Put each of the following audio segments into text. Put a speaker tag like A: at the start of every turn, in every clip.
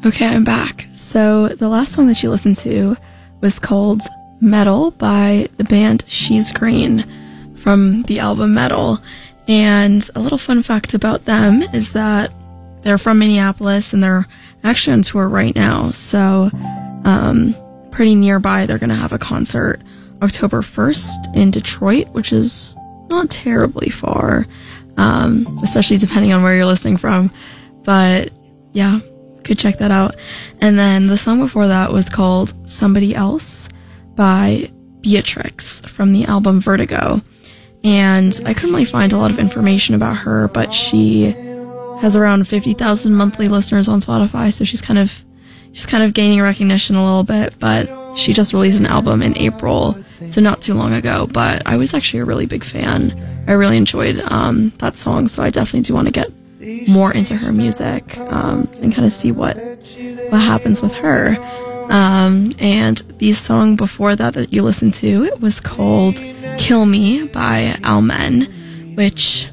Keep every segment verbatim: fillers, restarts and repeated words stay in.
A: Okay, I'm back. So the last song that you listened to was called Metal by the band She's Green from the album Metal. And a little fun fact about them is that they're from Minneapolis and they're actually on tour right now. So um, pretty nearby, they're going to have a concert October first in Detroit, which is not terribly far, um, especially depending on where you're listening from. But yeah, could check that out. And then the song before that was called Somebody Else by Beatrix from the album Vertigo. And I couldn't really find a lot of information about her, but she has around fifty thousand monthly listeners on Spotify, so she's kind of she's kind of gaining recognition a little bit. But she just released an album in April, so not too long ago. But I was actually a really big fan. I really enjoyed um, that song, so I definitely do want to get more into her music um, and kind of see what what happens with her. Um, and the song before that that you listened to, it was called Kill Me by Almen, which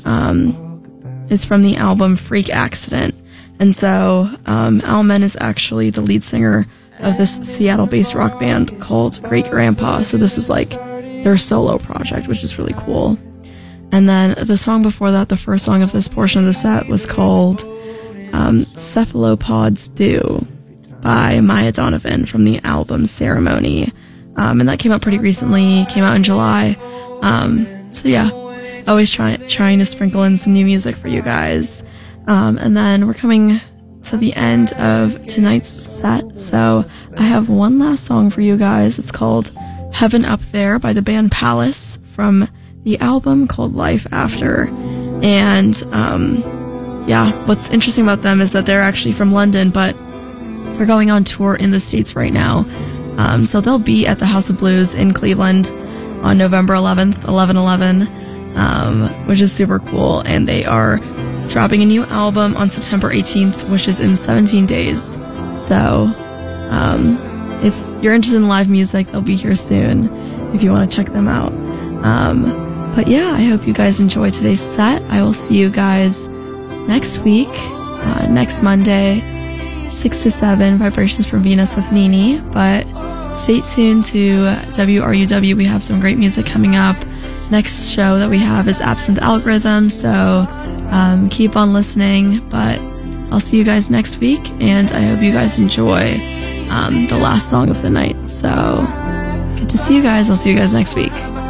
A: um, is from the album Freak Accident. And so um, Almen is actually the lead singer of this Seattle-based rock band called Great Grandpa. So this is like their solo project, which is really cool. And then the song before that, the first song of this portion of the set, was called um, Cephalopods Do by Maya Donovan from the album Ceremony. Um, and that came out pretty recently, came out in July. Um, so yeah, always try, trying to sprinkle in some new music for you guys. Um, and then we're coming to the end of tonight's set. So I have one last song for you guys. It's called Heaven Up There by the band Palace from the album called Life After. And um, yeah, what's interesting about them is that they're actually from London, but they're going on tour in the States right now. Um, so they'll be at the House of Blues in Cleveland on November eleventh, eleven eleven, um, which is super cool. And they are dropping a new album on September eighteenth, which is in seventeen days. So um, if you're interested in live music, they'll be here soon if you want to check them out. Um, But yeah, I hope you guys enjoyed today's set. I will see you guys next week, uh, next Monday, six to seven, Vibrations from Venus with Nini. But stay tuned to W R U W. We have some great music coming up. Next show that we have is Absinthe Algorithm, so um, keep on listening. But I'll see you guys next week, and I hope you guys enjoy um, the last song of the night. So good to see you guys. I'll see you guys next week.